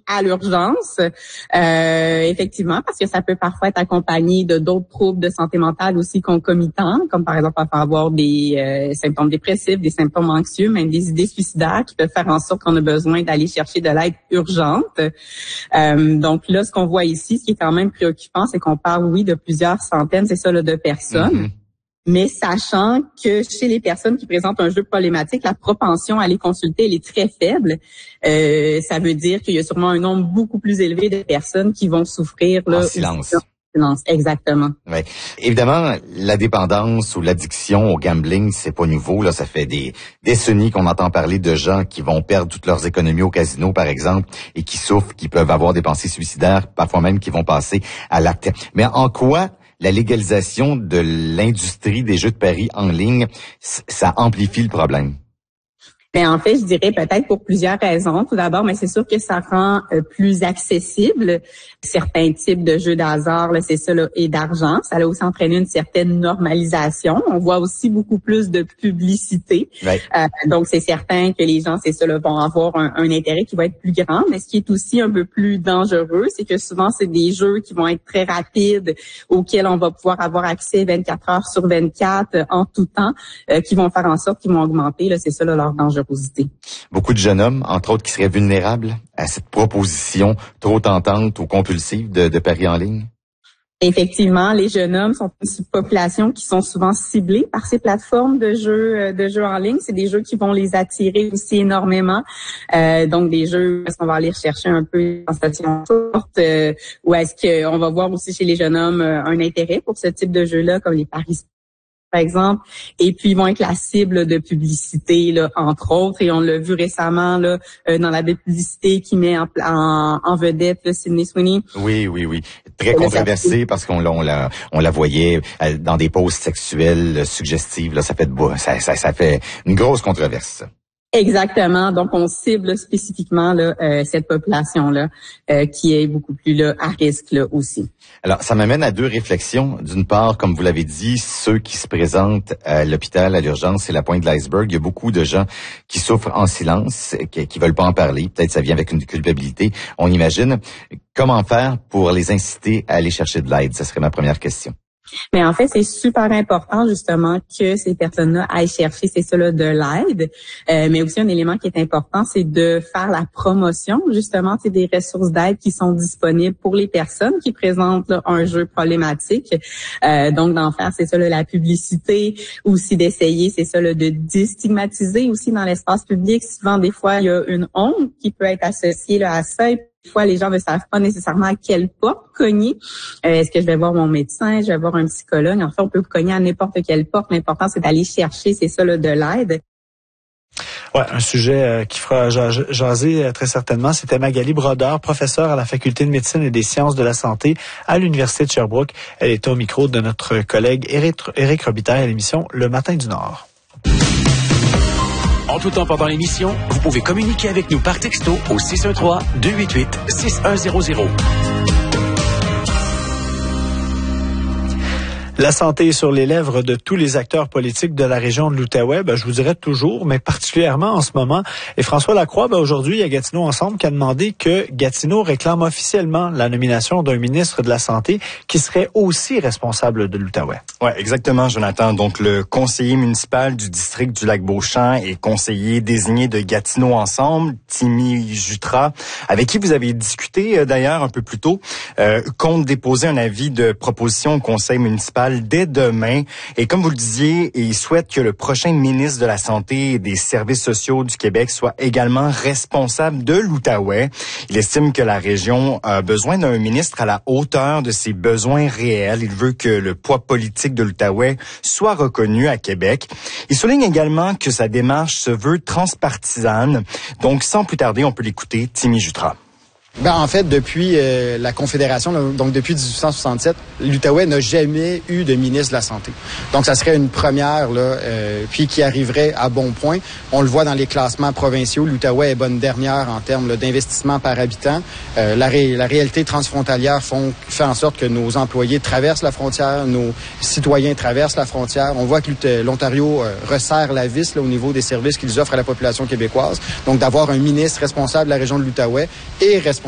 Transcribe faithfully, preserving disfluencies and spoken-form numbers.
à l'urgence, euh, effectivement, parce que ça peut parfois être accompagné de d'autres troubles de santé mentale aussi concomitants, comme par exemple avoir des euh, symptômes dépressifs, des symptômes anxieux, même des idées suicidaires qui peuvent faire en sorte qu'on a besoin d'aller chercher de l'aide urgente. Euh, donc là, ce qu'on voit ici, ce qui est quand même préoccupant, c'est qu'on parle, oui, de plusieurs centaines, c'est ça, là, de personnes. Mm-hmm. Mais sachant que chez les personnes qui présentent un jeu problématique, la propension à les consulter, elle est très faible. Euh, ça veut dire qu'il y a sûrement un nombre beaucoup plus élevé de personnes qui vont souffrir là, en silence. Silence, exactement. Ouais. Évidemment, la dépendance ou l'addiction au gambling, c'est pas nouveau. Là, ça fait des décennies qu'on entend parler de gens qui vont perdre toutes leurs économies au casino, par exemple, et qui souffrent, qui peuvent avoir des pensées suicidaires, parfois même qui vont passer à l'acte. Mais en quoi la légalisation de l'industrie des jeux de paris en ligne, ça amplifie le problème? Mais en fait, je dirais peut-être pour plusieurs raisons. Tout d'abord, mais c'est sûr que ça rend euh, plus accessible certains types de jeux d'hasard, là, c'est ça, là, et d'argent. Ça a aussi entraîné une certaine normalisation. On voit aussi beaucoup plus de publicité. Ouais. Euh, donc, c'est certain que les gens, c'est ça, là, vont avoir un, un intérêt qui va être plus grand. Mais ce qui est aussi un peu plus dangereux, c'est que souvent, c'est des jeux qui vont être très rapides, auxquels on va pouvoir avoir accès vingt-quatre heures sur vingt-quatre, euh, en tout temps, euh, qui vont faire en sorte qu'ils vont augmenter, là, c'est ça, là, leur danger. Beaucoup de jeunes hommes, entre autres, qui seraient vulnérables à cette proposition trop tentante ou compulsive de, de paris en ligne? Effectivement, les jeunes hommes sont une population qui sont souvent ciblées par ces plateformes de jeux de jeux en ligne. C'est des jeux qui vont les attirer aussi énormément. Euh, donc des jeux, est-ce qu'on va aller chercher un peu une sensation forte, euh, ou est-ce qu'on va voir aussi chez les jeunes hommes euh, un intérêt pour ce type de jeux-là, comme les paris, par exemple, et puis ils vont être la cible de publicité, là, entre autres, et on l'a vu récemment là euh, dans la publicité qui met en, en, en vedette là, Sydney Sweeney. Oui, oui, oui, très controversée parce qu'on on la, on la voyait dans des poses sexuelles suggestives. Là, ça fait de, ça, ça, ça fait une grosse controverse. Exactement. Donc, on cible spécifiquement là, euh, cette population-là euh, qui est beaucoup plus là, à risque là, aussi. Alors, ça m'amène à deux réflexions. D'une part, comme vous l'avez dit, ceux qui se présentent à l'hôpital, à l'urgence, c'est la pointe de l'iceberg. Il y a beaucoup de gens qui souffrent en silence, qui, qui veulent pas en parler. Peut-être ça vient avec une culpabilité, on imagine. Comment faire pour les inciter à aller chercher de l'aide? Ça serait ma première question. Mais en fait, c'est super important justement que ces personnes-là aillent chercher, c'est ça là, de l'aide. Euh, mais aussi un élément qui est important, c'est de faire la promotion justement, c'est des ressources d'aide qui sont disponibles pour les personnes qui présentent là, un jeu problématique. Euh, donc d'en faire, c'est ça là, la publicité, aussi d'essayer, c'est ça là, de déstigmatiser aussi dans l'espace public. Souvent, des fois, il y a une honte qui peut être associée là, à ça. Des fois, les gens ne savent pas nécessairement à quelle porte cogner. Euh, est-ce que je vais voir mon médecin, je vais voir un psychologue? En fait, on peut cogner à n'importe quelle porte. L'important, c'est d'aller chercher, c'est ça, là, de l'aide. Ouais, un sujet euh, qui fera jaser euh, très certainement. C'était Magali Brodeur, professeure à la Faculté de médecine et des sciences de la santé à l'Université de Sherbrooke. Elle est au micro de notre collègue Éric, Éric Robitaille à l'émission Le Matin du Nord. En tout temps pendant l'émission, vous pouvez communiquer avec nous par texto au six un trois, deux huit huit, six un zéro zéro. La santé est sur les lèvres de tous les acteurs politiques de la région de l'Outaouais, ben, je vous dirais toujours, mais particulièrement en ce moment. Et François Lacroix, ben, aujourd'hui, il y a Gatineau Ensemble qui a demandé que Gatineau réclame officiellement la nomination d'un ministre de la Santé qui serait aussi responsable de l'Outaouais. Ouais, exactement, Jonathan. Donc, le conseiller municipal du district du Lac-Beauchamp et conseiller désigné de Gatineau Ensemble, Timmy Jutras, avec qui vous avez discuté euh, d'ailleurs un peu plus tôt, euh, compte déposer un avis de proposition au conseil municipal dès demain. Et comme vous le disiez, il souhaite que le prochain ministre de la Santé et des Services sociaux du Québec soit également responsable de l'Outaouais. Il estime que la région a besoin d'un ministre à la hauteur de ses besoins réels. Il veut que le poids politique de l'Outaouais soit reconnu à Québec. Il souligne également que sa démarche se veut transpartisane. Donc, sans plus tarder, on peut l'écouter, Timmy Jutras. Ben, en fait, depuis euh, la Confédération, là, donc depuis dix-huit cent soixante-sept, l'Outaouais n'a jamais eu de ministre de la Santé. Donc, ça serait une première, là, euh, puis qui arriverait à bon point. On le voit dans les classements provinciaux, l'Outaouais est bonne dernière en termes là, d'investissement par habitant. Euh, la, ré- la réalité transfrontalière font, fait en sorte que nos employés traversent la frontière, nos citoyens traversent la frontière. On voit que l'Ontario euh, resserre la vis là, au niveau des services qu'ils offrent à la population québécoise. Donc, d'avoir un ministre responsable de la région de l'Outaouais et responsable